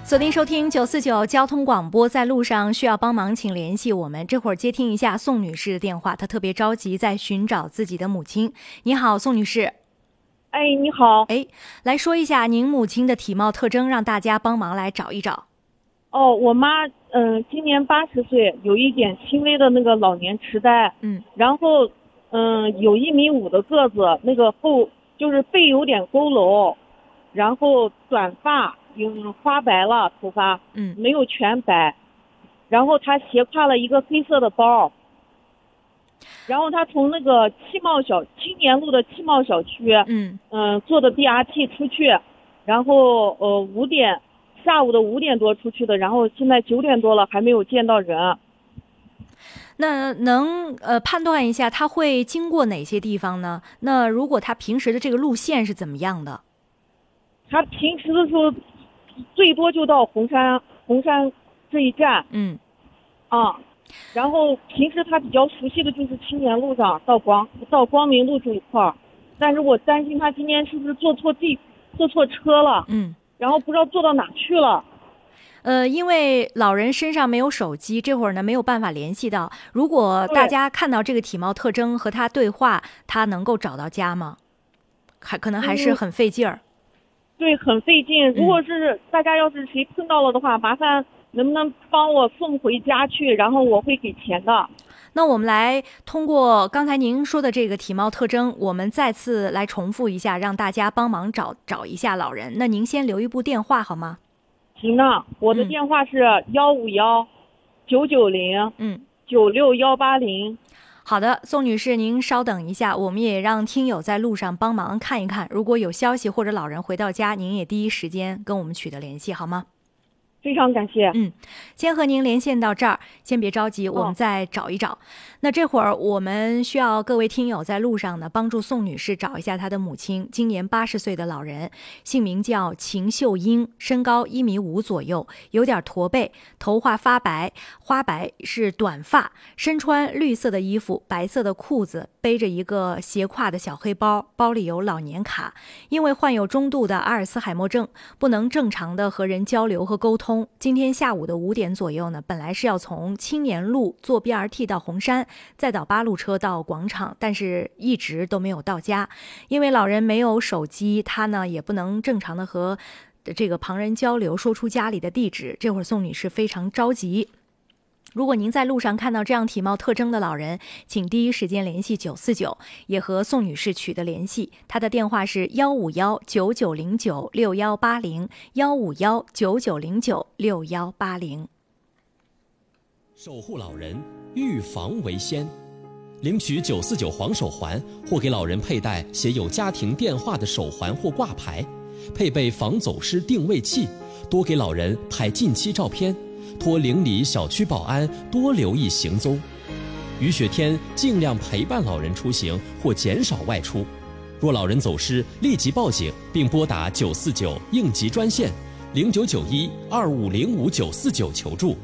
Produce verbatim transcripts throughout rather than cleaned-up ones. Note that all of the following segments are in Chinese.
锁定收听九四九交通广播，在路上需要帮忙请联系我们。这会儿接听一下宋女士的电话，她特别着急，在寻找自己的母亲。你好，宋女士。 哎，你好。 哎，来说一下您母亲的体貌特征，让大家帮忙来找一找。 哦，我妈嗯、呃，今年八十岁，有一点轻微的那个老年痴呆。 嗯。 然后嗯、呃，有一米五的个子，那个后就是背有点佝偻，然后短发。嗯，花白了头发， 嗯， 没有全白，然后他斜挎了一个黑色的包，然后他从那个汽贸小青年路的汽贸小区， 嗯嗯、呃，坐的 B R T 出去，然后呃五点下午的五点多出去的，然后现在九点多了还没有见到人。 那能呃判断一下他会经过哪些地方呢？那如果他平时的这个路线是怎么样的？ 他平时的时候。最多就到红山红山这一站， 嗯， 啊，然后平时他比较熟悉的就是青年路上到光到光明路这一块儿，但是我担心他今天是不是坐错地坐错车了， 嗯， 然后不知道坐到哪去了。 呃，因为老人身上没有手机，这会儿呢没有办法联系到。如果大家看到这个体貌特征和他对话，他能够找到家吗？还可能还是很费劲儿。嗯对，很费劲。如果是大家要是谁碰到了的话，麻烦能不能帮我送回家去，然后我会给钱的。 那我们来通过刚才您说的这个体貌特征，我们再次来重复一下，让大家帮忙找找一下老人。那您先留一部电话好吗？ 行的，我的电话是幺五幺九九零嗯九六幺八零。 好的，宋女士，您稍等一下，我们也让听友在路上帮忙看一看，如果有消息或者老人回到家，您也第一时间跟我们取得联系，好吗？ 非常感谢。 嗯，先和您连线到这儿，先别着急，我们再找一找。哦、那这会儿我们需要各位听友在路上呢，帮助宋女士找一下她的母亲，今年八十岁的老人，姓名叫秦秀英，身高一米五左右，有点驼背，头发发白，花白是短发，身穿绿色的衣服，白色的裤子，背着一个斜挎的小黑包，包里有老年卡。因为患有中度的阿尔茨海默症，不能正常的和人交流和沟通。今天下午的五点左右呢，本来是要从青年路坐 B R T 到红山，再倒八路车到广场，但是一直都没有到家。因为老人没有手机，他呢也不能正常的和这个旁人交流，说出家里的地址。这会儿宋女士非常着急。如果您在路上看到这样体貌特征的老人，请第一时间联系九四九，也和宋女士取得联系。她的电话是幺五幺九九零九六幺八零幺五幺九九零九六幺八零。 守护老人，预防为先。领取九四九黄手环，或给老人佩戴写有家庭电话的手环或挂牌，配备防走失定位器，多给老人拍近期照片。托邻里小区保安多留意行踪，雨雪天尽量陪伴老人出行或减少外出。若老人走失，立即报警，并拨打九四九应急专线零九九一二五零五九四九求助。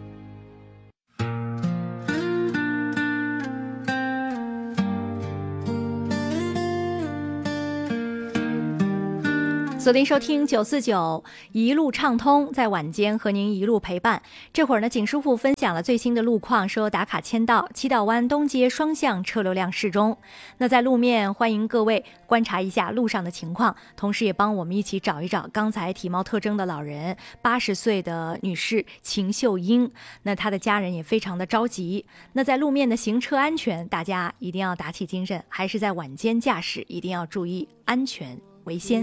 锁定收听九四九一路畅通，在晚间和您一路陪伴。这会儿呢，景师傅分享了最新的路况，说打卡签到七道湾东街双向车流量适中。那在路面，欢迎各位观察一下路上的情况，同时也帮我们一起找一找刚才体貌特征的老人，八十岁的女士秦秀英。那她的家人也非常的着急。那在路面的行车安全，大家一定要打起精神，还是在晚间驾驶一定要注意安全为先。